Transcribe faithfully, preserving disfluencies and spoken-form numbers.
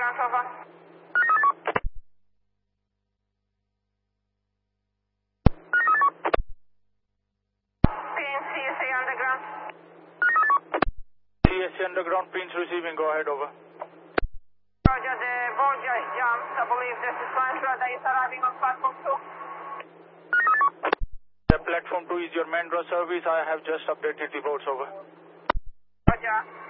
underground, over. Prince, C S A underground. C S A underground, Prince receiving, go ahead, over. Roger, the Volga is jammed. I believe this is fine. Radar is arriving on platform two. The platform two is your main draw service. I have just updated the boards, over. Roger.